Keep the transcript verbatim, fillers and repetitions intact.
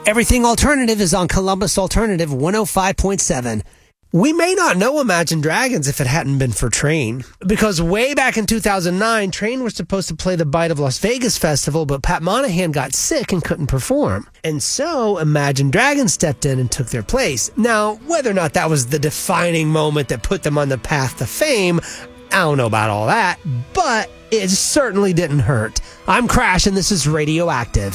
Everything Alternative is on Columbus Alternative one oh five point seven. We may not know Imagine Dragons if it hadn't been for Train, because way back in two thousand nine, Train were supposed to play the Bite of Las Vegas festival, but Pat Monahan got sick and couldn't perform. And so Imagine Dragons stepped in and took their place. Now, whether or not that was the defining moment that put them on the path to fame, I don't know about all that, but it certainly didn't hurt. I'm Crash, and this is Radioactive.